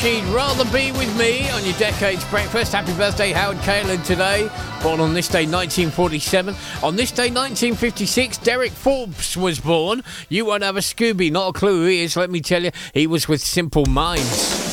She'd rather be with me on your Decades Breakfast. Happy birthday, Howard Kaylan, today. Born on this day, 1947. On this day, 1956, Derek Forbes was born. You won't have a Scooby, not a clue who he is, let me tell you. He was with Simple Minds.